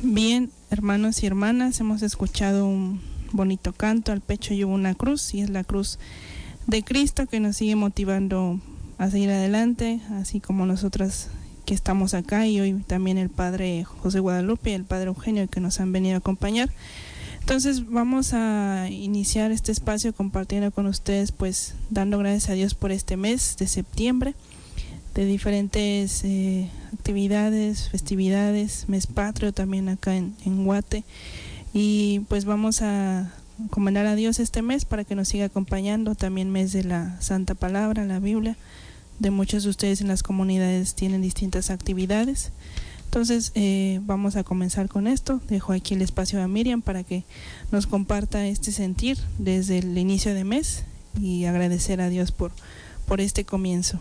Bien, hermanos y hermanas, hemos escuchado un bonito canto, Al pecho llevo una cruz, y es la cruz de Cristo que nos sigue motivando a seguir adelante, así como nosotras que estamos acá, y hoy también el Padre José Guadalupe y el Padre Eugenio que nos han venido a acompañar. Entonces vamos a iniciar este espacio compartiendo con ustedes, pues dando gracias a Dios por este mes de septiembre, de diferentes actividades, festividades, mes patrio también acá en Guate, y pues vamos a encomendar a Dios este mes para que nos siga acompañando, también mes de la Santa Palabra, la Biblia. De muchos de ustedes en las comunidades tienen distintas actividades. Entonces vamos a comenzar con esto. Dejo aquí el espacio a Miriam para que nos comparta este sentir desde el inicio de mes y agradecer a Dios por este comienzo.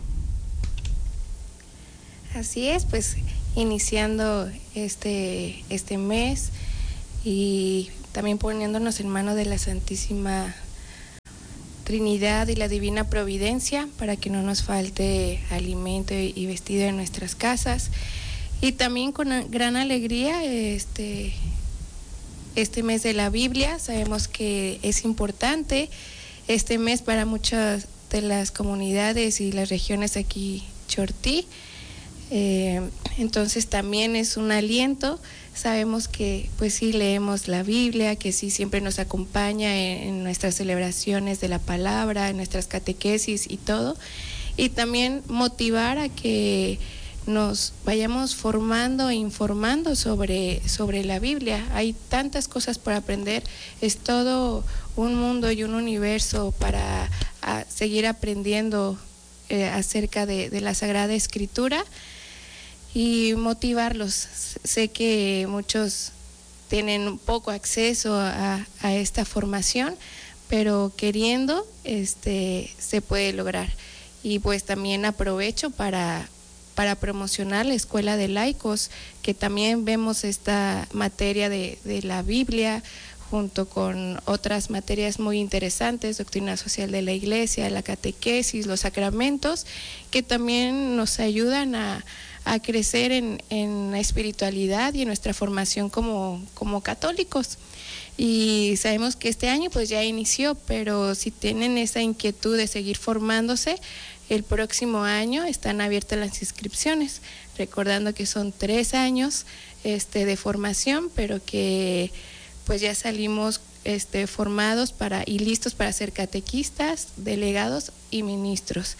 Así es, pues iniciando este mes y también poniéndonos en manos de la Santísima Trinidad y la Divina Providencia para que no nos falte alimento y vestido en nuestras casas. Y también con gran alegría este mes de la Biblia. Sabemos que es importante este mes para muchas de las comunidades y las regiones aquí Chortí. Entonces también es un aliento. Sabemos que pues sí leemos la Biblia, que sí siempre nos acompaña en nuestras celebraciones de la palabra, en nuestras catequesis y todo. Y también motivar a que nos vayamos formando e informando sobre la Biblia. Hay tantas cosas por aprender, es todo un mundo y un universo para seguir aprendiendo acerca de la Sagrada Escritura y motivarlos. Sé que muchos tienen poco acceso a esta formación, pero queriendo se puede lograr. Y pues también aprovecho para promocionar la Escuela de Laicos, que también vemos esta materia de la Biblia junto con otras materias muy interesantes, doctrina social de la Iglesia, la catequesis, los sacramentos, que también nos ayudan a crecer en la espiritualidad y en nuestra formación como católicos. Y sabemos que este año pues ya inició, pero si tienen esa inquietud de seguir formándose, el próximo año están abiertas las inscripciones, recordando que son 3 años de formación, pero que pues ya salimos formados y listos para ser catequistas, delegados y ministros.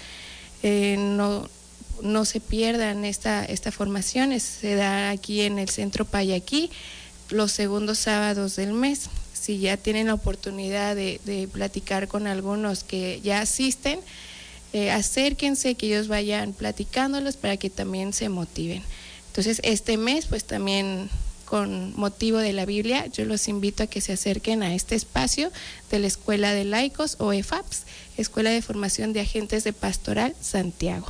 No se pierdan esta formación, se da aquí en el Centro Payaquí los segundos sábados del mes. Si ya tienen la oportunidad de platicar con algunos que ya asisten, acérquense, que ellos vayan platicándolos para que también se motiven. Entonces este mes pues también con motivo de la Biblia, yo los invito a que se acerquen a este espacio de la Escuela de Laicos o EFAPS, Escuela de Formación de Agentes de Pastoral Santiago.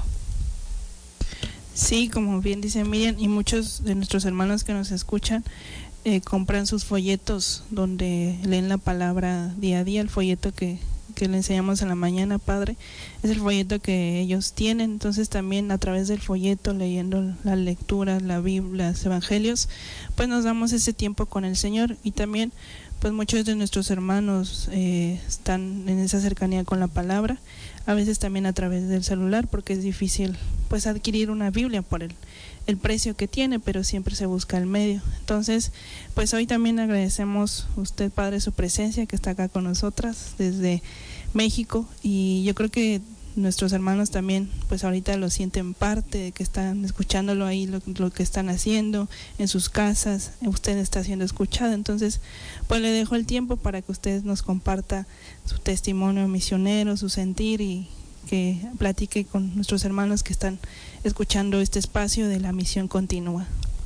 Sí, como bien dice Miriam, y muchos de nuestros hermanos que nos escuchan compran sus folletos donde leen la palabra día a día. El folleto que le enseñamos en la mañana, Padre, es el folleto que ellos tienen. Entonces también a través del folleto, leyendo la lectura, la Biblia, los evangelios, pues nos damos ese tiempo con el Señor. Y también pues muchos de nuestros hermanos están en esa cercanía con la palabra, a veces también a través del celular, porque es difícil pues adquirir una Biblia por el precio que tiene, pero siempre se busca el medio. Entonces pues hoy también agradecemos a usted, Padre, su presencia, que está acá con nosotras desde México, y yo creo que nuestros hermanos también pues ahorita lo sienten parte de que están escuchándolo ahí, lo que están haciendo en sus casas. Usted está siendo escuchado, entonces pues le dejo el tiempo para que usted nos comparta su testimonio misionero, su sentir, y que platique con nuestros hermanos que están escuchando este espacio de la misión continua.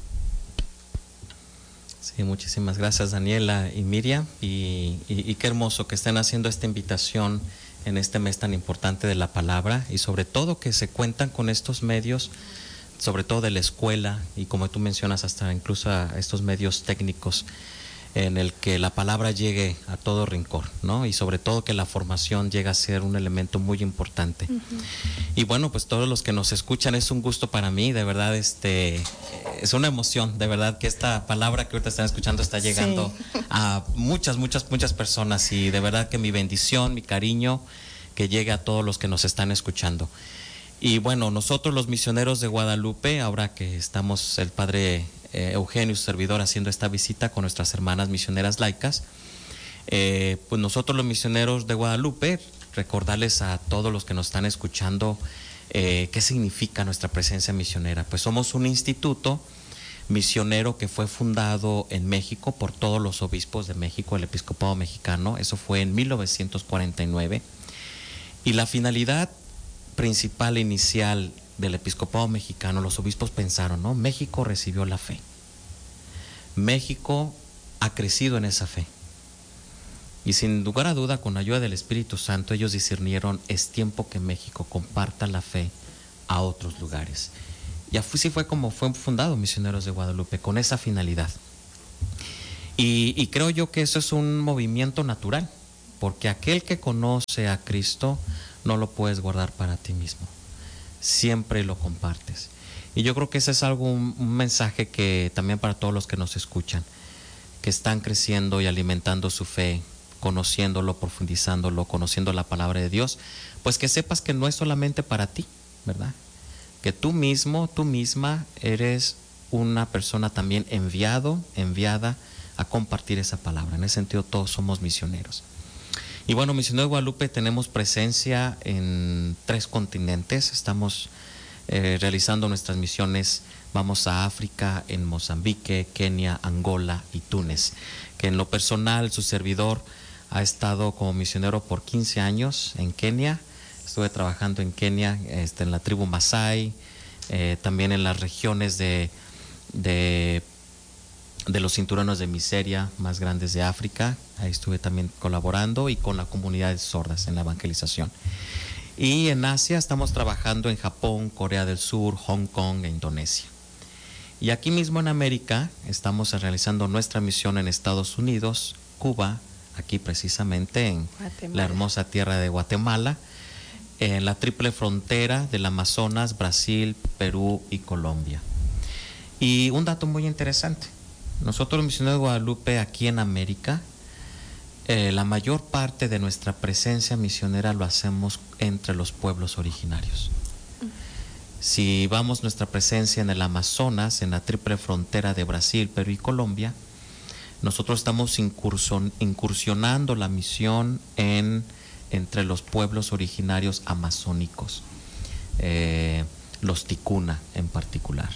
Sí, muchísimas gracias, Daniela y Miriam, y qué hermoso que estén haciendo esta invitación en este mes tan importante de la palabra, y sobre todo que se cuentan con estos medios, sobre todo de la escuela, y como tú mencionas, hasta incluso a estos medios técnicos. en el que la palabra llegue a todo rincón, ¿no? Y sobre todo que la formación llegue a ser un elemento muy importante. Y bueno, pues todos los que nos escuchan, es un gusto para mí, de verdad, es una emoción, de verdad, que esta palabra que ahorita están escuchando está llegando a muchas personas, y de verdad que mi bendición, mi cariño, que llegue a todos los que nos están escuchando. Y bueno, nosotros los misioneros de Guadalupe, ahora que estamos el padre Eugenio, su servidor, haciendo esta visita con nuestras hermanas misioneras laicas, pues nosotros los misioneros de Guadalupe, recordarles a todos los que nos están escuchando qué significa nuestra presencia misionera. Pues somos un instituto misionero que fue fundado en México por todos los obispos de México, el episcopado mexicano. Eso fue en 1949, y la finalidad principal inicial del episcopado mexicano, los obispos pensaron, ¿no? México recibió la fe, México ha crecido en esa fe, y sin lugar a duda, con ayuda del Espíritu Santo, ellos discernieron: es tiempo que México comparta la fe a otros lugares. Y así fue como fue fundado Misioneros de Guadalupe, con esa finalidad. Y creo yo que eso es un movimiento natural, porque aquel que conoce a Cristo no lo puedes guardar para ti mismo, siempre lo compartes. Y yo creo que ese es un mensaje que también para todos los que nos escuchan, que están creciendo y alimentando su fe, conociéndolo, profundizándolo, conociendo la palabra de Dios, pues que sepas que no es solamente para ti, ¿verdad? Que tú mismo, tú misma eres una persona también enviada a compartir esa palabra. En ese sentido, todos somos misioneros. Y bueno, Misioneros de Guadalupe tenemos presencia en 3 continentes. Estamos realizando nuestras misiones. Vamos a África, en Mozambique, Kenia, Angola y Túnez. Que en lo personal, su servidor ha estado como misionero por 15 años en Kenia. Estuve trabajando en Kenia, en la tribu Masái, también en las regiones de los cinturones de miseria más grandes de África. Ahí estuve también colaborando, y con la comunidad de sordas en la evangelización. Y en Asia estamos trabajando en Japón, Corea del Sur, Hong Kong e Indonesia. Y aquí mismo en América estamos realizando nuestra misión en Estados Unidos, Cuba, aquí precisamente en Guatemala, la hermosa tierra de Guatemala, en la triple frontera del Amazonas, Brasil, Perú y Colombia. Y un dato muy interesante: nosotros los misioneros de Guadalupe aquí en América, la mayor parte de nuestra presencia misionera lo hacemos entre los pueblos originarios. Si vamos nuestra presencia en el Amazonas, en la triple frontera de Brasil, Perú y Colombia, nosotros estamos incursionando la misión entre los pueblos originarios amazónicos, los ticuna en particular.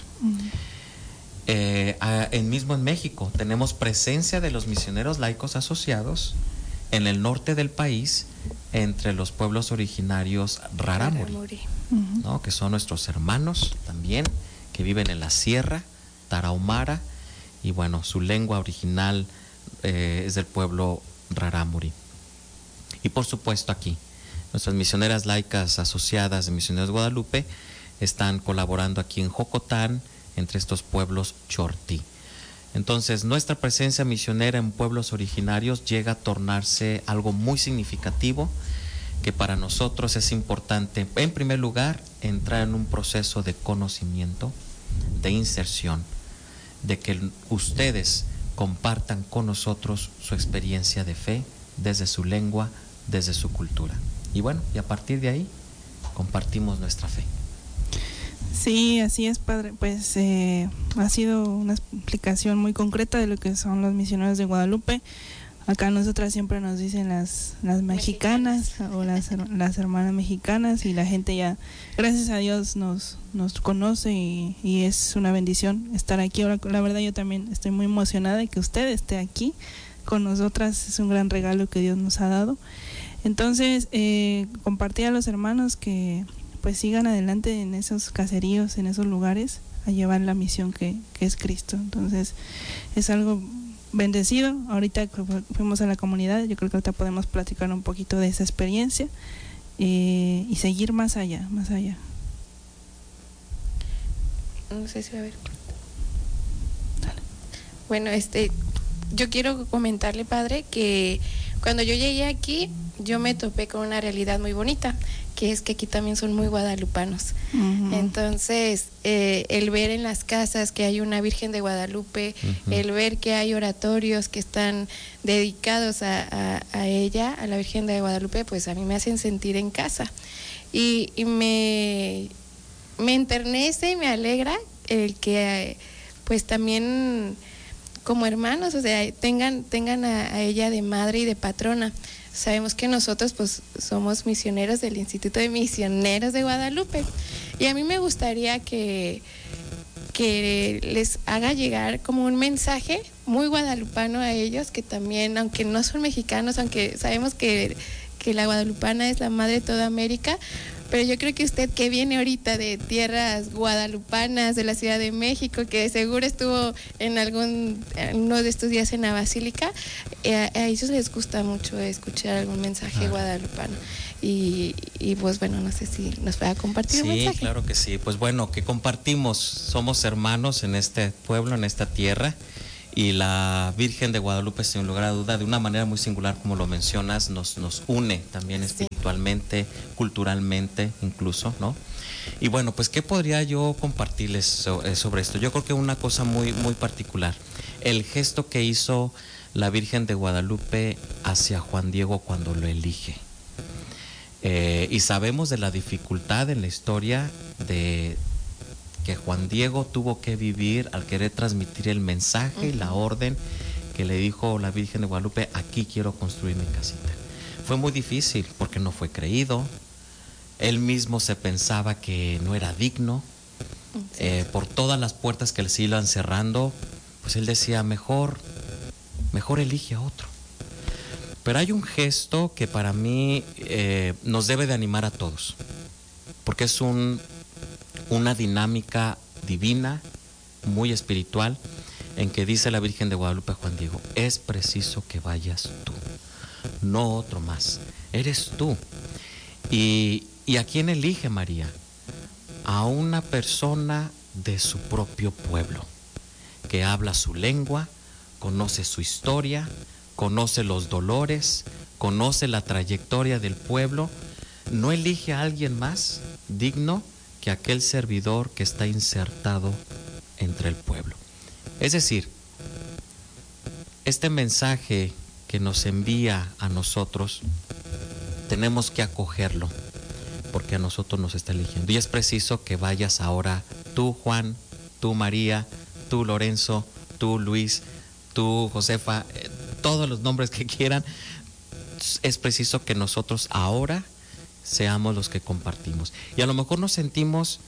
Mismo en México tenemos presencia de los misioneros laicos asociados en el norte del país, entre los pueblos originarios Rarámuri, ¿no? Que son nuestros hermanos también, que viven en la sierra Tarahumara, y bueno, su lengua original es del pueblo Rarámuri. Y por supuesto aquí, nuestras misioneras laicas asociadas de Misioneros de Guadalupe están colaborando aquí en Jocotán, entre estos pueblos Chortí. Entonces, nuestra presencia misionera en pueblos originarios llega a tornarse algo muy significativo, que para nosotros es importante, en primer lugar, entrar en un proceso de conocimiento, de inserción, de que ustedes compartan con nosotros su experiencia de fe, desde su lengua, desde su cultura. Y bueno, y a partir de ahí, compartimos nuestra fe. Sí, así es, padre. Pues ha sido una explicación muy concreta de lo que son los misioneros de Guadalupe. Acá nosotras siempre nos dicen las mexicanas o las hermanas mexicanas, y la gente ya, gracias a Dios, nos conoce, y es una bendición estar aquí. Ahora, la verdad, yo también estoy muy emocionada de que usted esté aquí con nosotras. Es un gran regalo que Dios nos ha dado. Entonces, compartir a los hermanos que pues sigan adelante en esos caseríos, en esos lugares, a llevar la misión que es Cristo. Entonces es algo bendecido. Ahorita fuimos a la comunidad, yo creo que ahorita podemos platicar un poquito de esa experiencia y seguir más allá. No sé si va a haber. Dale. Bueno, yo quiero comentarle, padre, que cuando yo llegué aquí, yo me topé con una realidad muy bonita, que es que aquí también son muy guadalupanos. Ujú. Entonces, el ver en las casas que hay una Virgen de Guadalupe, el ver que hay oratorios que están dedicados a ella, a la Virgen de Guadalupe, pues a mí me hacen sentir en casa. Y me enternece y me alegra el que pues también como hermanos, o sea, tengan a ella de madre y de patrona. Sabemos que nosotros pues somos misioneros del Instituto de Misioneros de Guadalupe, y a mí me gustaría que les haga llegar como un mensaje muy guadalupano a ellos, que también, aunque no son mexicanos, aunque sabemos que la guadalupana es la madre de toda América, pero yo creo que usted, que viene ahorita de tierras guadalupanas, de la Ciudad de México, que seguro estuvo en uno de estos días en la Basílica, a ellos les gusta mucho escuchar algún mensaje guadalupano. Y pues bueno, no sé si nos pueda compartir un mensaje. Sí, claro que sí. Pues bueno, que compartimos, somos hermanos en este pueblo, en esta tierra, y la Virgen de Guadalupe, sin lugar a duda, de una manera muy singular, como lo mencionas, nos une también espiritualmente, culturalmente incluso, ¿no? Y bueno, pues ¿qué podría yo compartirles sobre esto? Yo creo que una cosa muy, muy particular, el gesto que hizo la Virgen de Guadalupe hacia Juan Diego cuando lo elige. Y sabemos de la dificultad en la historia de que Juan Diego tuvo que vivir al querer transmitir el mensaje y la orden que le dijo la Virgen de Guadalupe: aquí quiero construir mi casita. Fue muy difícil porque no fue creído, él mismo se pensaba que no era digno, por todas las puertas que se iban cerrando, pues él decía, mejor elige a otro. Pero hay un gesto que para mí nos debe de animar a todos, porque es una dinámica divina, muy espiritual, en que dice la Virgen de Guadalupe a Juan Diego: es preciso que vayas tú, no otro más, eres tú. ¿Y a quién elige María? A una persona de su propio pueblo, que habla su lengua, conoce su historia, conoce los dolores, conoce la trayectoria del pueblo. No elige a alguien más digno que aquel servidor que está insertado entre el pueblo. Es decir, este mensaje que nos envía a nosotros, tenemos que acogerlo, porque a nosotros nos está eligiendo. Y es preciso que vayas ahora, tú Juan, tú María, tú Lorenzo, tú Luis, tú Josefa, todos los nombres que quieran. Es preciso que nosotros ahora seamos los que compartimos. Y a lo mejor nos sentimos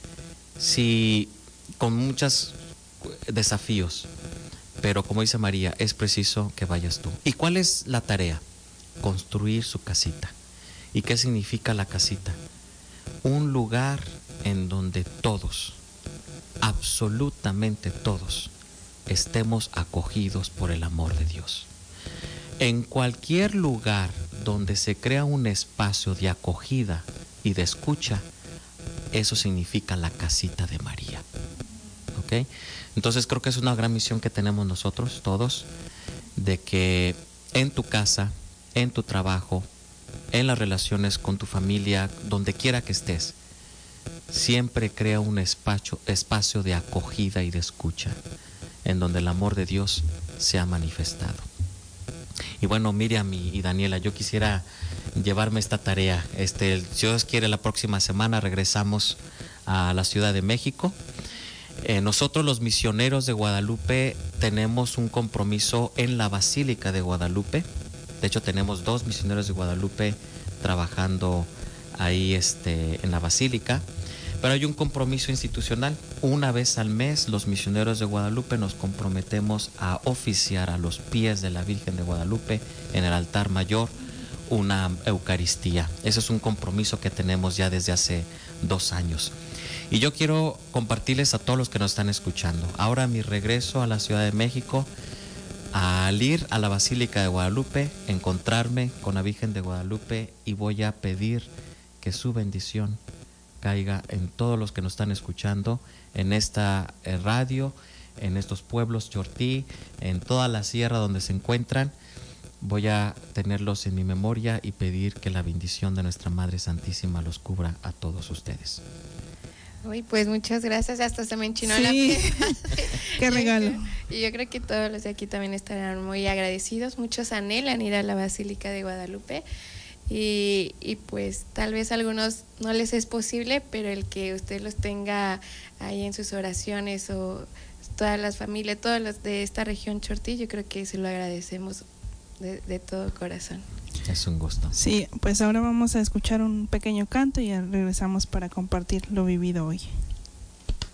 con muchos desafíos, pero como dice María, es preciso que vayas tú. ¿Y cuál es la tarea? Construir su casita. ¿Y qué significa la casita? Un lugar en donde todos, absolutamente todos, estemos acogidos por el amor de Dios. En cualquier lugar donde se crea un espacio de acogida y de escucha, eso significa la casita de María. ¿Ok? Entonces creo que es una gran misión que tenemos nosotros todos, de que en tu casa, en tu trabajo, en las relaciones con tu familia, donde quiera que estés, siempre crea un espacio de acogida y de escucha, en donde el amor de Dios se ha manifestado. Y bueno, Miriam y Daniela, yo quisiera llevarme esta tarea. Si Dios quiere, la próxima semana regresamos a la Ciudad de México. Nosotros los misioneros de Guadalupe tenemos un compromiso en la Basílica de Guadalupe. De hecho, tenemos 2 misioneros de Guadalupe trabajando ahí en la Basílica. Pero hay un compromiso institucional. Una vez al mes, los misioneros de Guadalupe nos comprometemos a oficiar a los pies de la Virgen de Guadalupe en el altar mayor una Eucaristía. Ese es un compromiso que tenemos ya desde hace 2 años. Y yo quiero compartirles a todos los que nos están escuchando. Ahora mi regreso a la Ciudad de México, al ir a la Basílica de Guadalupe, encontrarme con la Virgen de Guadalupe, y voy a pedir que su bendición caiga en todos los que nos están escuchando en esta radio, en estos pueblos, Chortí, en toda la sierra donde se encuentran. Voy a tenerlos en mi memoria y pedir que la bendición de nuestra Madre Santísima los cubra a todos ustedes. Uy, pues muchas gracias, hasta se me enchinó Sí. la piel. Qué regalo. Y yo creo que todos los de aquí también estarán muy agradecidos. Muchos anhelan ir a la Basílica de Guadalupe y pues tal vez a algunos no les es posible, pero el que usted los tenga ahí en sus oraciones o todas las familias, todos los de esta región Chortí, yo creo que se lo agradecemos de todo corazón. Es un gusto. Sí, pues ahora vamos a escuchar un pequeño canto y ya regresamos para compartir lo vivido hoy.